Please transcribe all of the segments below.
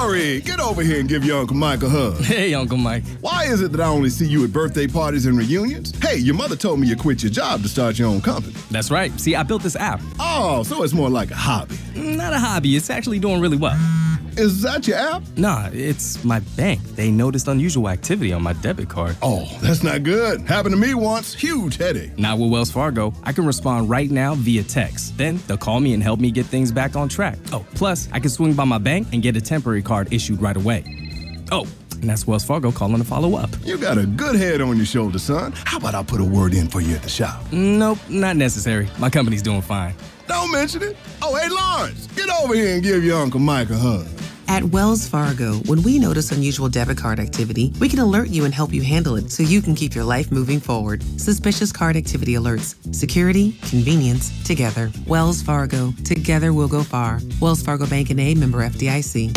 Maury, get over here and give your Uncle Mike a hug. Hey, Uncle Mike. Why is it that I only see you at birthday parties and reunions? Hey, your mother told me you quit your job to start your own company. That's right. See, I built this app. Oh, so it's more like a hobby. Not a hobby. It's actually doing really well. Is that your app? Nah, it's my bank. They noticed unusual activity on my debit card. Oh, that's not good. Happened to me once. Huge headache. Not with Wells Fargo. I can respond right now via text. Then they'll call me and help me get things back on track. Oh, plus, I can swing by my bank and get a temporary card issued right away. Oh, and that's Wells Fargo calling to follow up. You got a good head on your shoulders, son. How about I put a word in for you at the shop? Nope, not necessary. My company's doing fine. Don't mention it. Oh, hey, Lawrence, get over here and give your Uncle Mike a hug. At Wells Fargo, when we notice unusual debit card activity, we can alert you and help you handle it so you can keep your life moving forward. Suspicious card activity alerts. Security, convenience, together. Wells Fargo. Together we'll go far. Wells Fargo Bank N.A., member FDIC.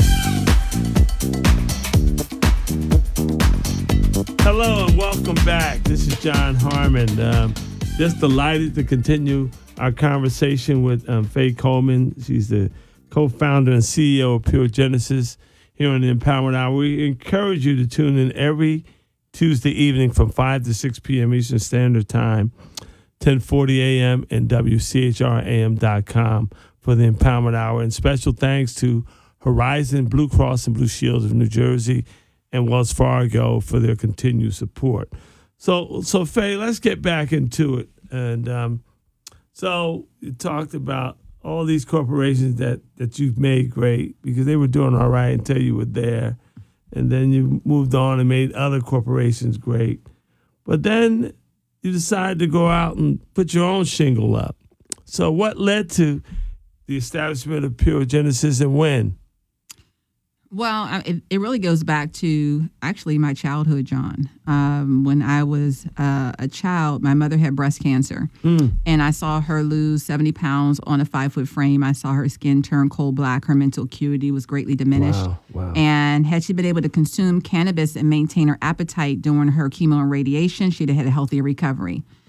Hello and welcome back. This is John Harmon. Just delighted to continue our conversation with Faye Coleman. She's the co-founder and CEO of Pure Genesis here on the Empowerment Hour. We encourage you to tune in every Tuesday evening from 5 to 6 p.m. Eastern Standard Time, 10:40 a.m. and WCHRAM.com for the Empowerment Hour. And special thanks to Horizon, Blue Cross and Blue Shield of New Jersey, and Wells Fargo for their continued support. So Faye, let's get back into it. And so you talked about all these corporations that you've made great because they were doing all right until you were there. And then you moved on and made other corporations great. But then you decided to go out and put your own shingle up. So what led to the establishment of Pure Genesis and when? Well, it really goes back to actually my childhood, John. When I was a child, my mother had breast cancer, and I saw her lose 70 pounds on a 5-foot frame. I saw her skin turn coal black. Her mental acuity was greatly diminished. Wow. And had she been able to consume cannabis and maintain her appetite during her chemo and radiation, she'd have had a healthier recovery.